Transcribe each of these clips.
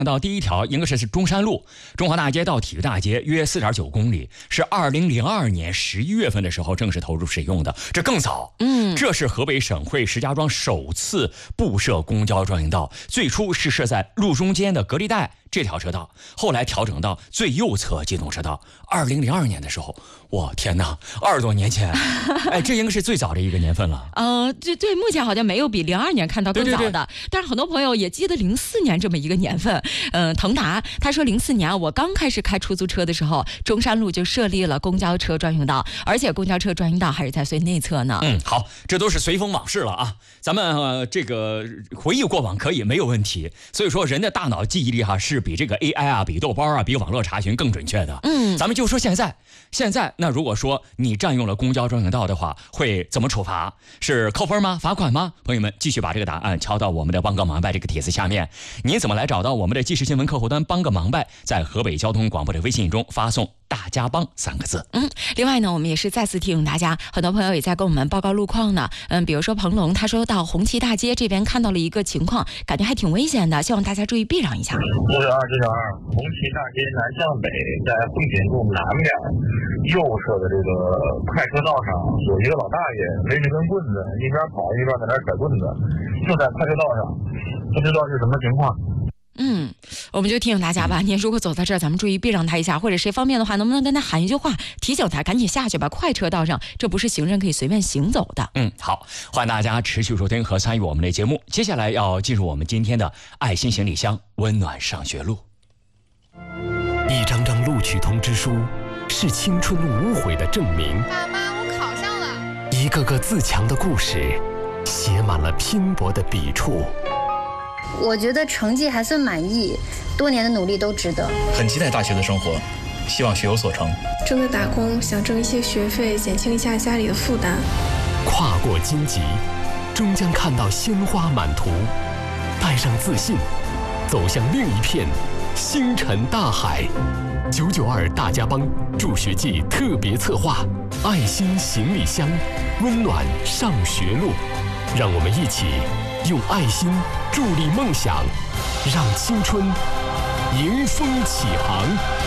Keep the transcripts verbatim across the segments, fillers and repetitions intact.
到第一条应该是是中山路中华大街到体育大街约 四点九公里，是二零零二年十一月份的时候正式投入使用的，这更早。 嗯， 这是河北省会石家庄首次布设公交专用道，最初是设在路中间的隔离带这条车道，后来调整到最右侧机动车道。二零零二年的时候，哇天哪，二十多年前，哎，这应该是最早的一个年份了。 呃，对对，目前好像没有比零二年看到更早的，对对对，但是很多朋友也记得零四年这么一个年份。嗯，腾达他说零四年我刚开始开出租车的时候，中山路就设立了公交车专用道，而且公交车专用道还是在最内侧呢。 嗯，好，这都是随风往事了啊。咱们、呃、这个回忆过往可以没有问题。所以说人的大脑记忆力哈是比这个 A I 啊、比豆包啊、比网络查询更准确的。 嗯， 咱们就说现在，现在那如果说你占用了公交专用道的话，会怎么处罚？是扣分吗？罚款吗？朋友们继续把这个答案敲到我们的帮个忙拜这个帖子下面。您怎么来找到我们的即时新闻客户端帮个忙拜？在河北交通广播的微信中发送大家帮三个字。 嗯，另外呢，我们也是再次提醒大家，很多朋友也在跟我们报告路况呢。嗯，比如说彭龙，他说到红旗大街这边看到了一个情况，感觉还挺危险的，希望大家注意避让一下。 九九二九九二，红旗大街南向北，在汇锦路南面右侧的这个快车道上，有一个老大爷背着根棍子，一边跑一边在那甩棍子，就在快车道上，不知道是什么情况。 嗯，我们就提醒大家吧，您如果走到这儿，咱们注意避让他一下，或者谁方便的话，能不能跟他喊一句话，提醒他赶紧下去吧。快车道上，这不是行人可以随便行走的。 嗯，好，欢迎大家持续收听和参与我们的节目。接下来要进入我们今天的爱心行李箱温暖上学路。 一张张录取通知书是青春无悔的证明。 妈妈，我考上了。 一个个自强的故事，写满了拼搏的笔触。 我觉得成绩还算满意，多年的努力都值得。 很期待大学的生活，希望学有所成。 正在打工，想挣一些学费，减轻一下家里的负担。 跨过荆棘，终将看到鲜花满途。带上自信，走向另一片星辰大海。九九二大家帮助学季特别策划，爱心行李箱，温暖上学路。让我们一起用爱心助力梦想，让青春迎风起航。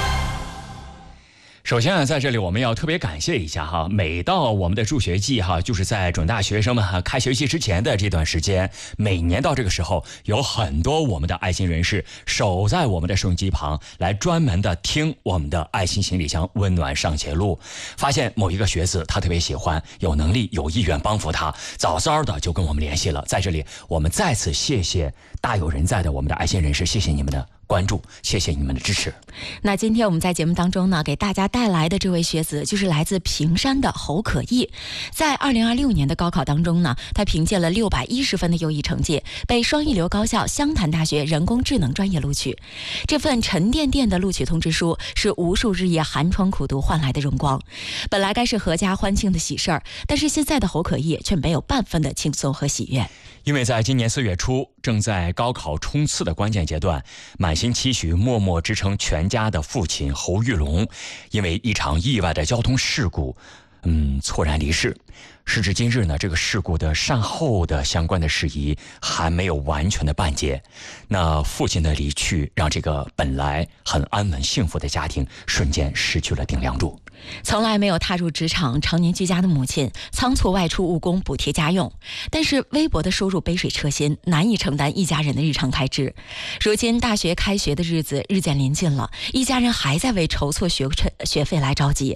首先啊，在这里我们要特别感谢一下哈，每到我们的助学季哈，就是在准大学生们哈开学期之前的这段时间，每年到这个时候，有很多我们的爱心人士守在我们的收音机旁，来专门的听我们的爱心行李箱温暖上学路。发现某一个学子他特别喜欢，有能力有意愿帮扶他，早早的就跟我们联系了。在这里，我们再次谢谢大有人在的我们的爱心人士，谢谢你们的关注，谢谢你们的支持。 那今天我们在节目当中呢，给大家带来的这位学子就是来自平山的侯可义。在二零二六年的高考当中呢，他凭借了六百一十分的优异成绩，被双一流高校湘潭大学人工智能专业录取。这份沉甸甸的录取通知书是无数日夜寒窗苦读换来的荣光。本来该是阖家欢庆的喜事儿，但是现在的侯可义却没有半分的轻松和喜悦。 因为在今年四月初，正在高考冲刺的关键阶段，满心期许、默默支撑全家的父亲侯玉龙，因为一场意外的交通事故，嗯，猝然离世。时至今日呢，这个事故的善后的相关的事宜还没有完全的办结。那父亲的离去，让这个本来很安稳幸福的家庭瞬间失去了顶梁柱。 从来没有踏入职场、常年居家的母亲，仓促外出务工补贴家用，但是微薄的收入杯水车薪，难以承担一家人的日常开支。如今大学开学的日子日渐临近了，一家人还在为筹措学学费来着急。